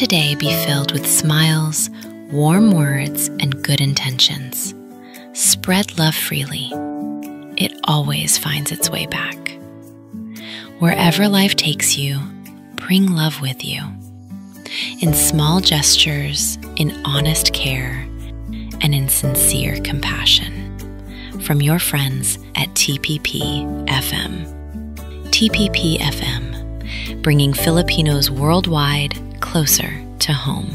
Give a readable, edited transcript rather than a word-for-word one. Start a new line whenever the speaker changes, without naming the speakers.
Today be filled with smiles, warm words, and good intentions. Spread love freely. It always finds its way back. Wherever life takes you, bring love with you. In small gestures, in honest care, and in sincere compassion. From your friends at TPP FM. TPP FM, bringing Filipinos worldwide closer to home.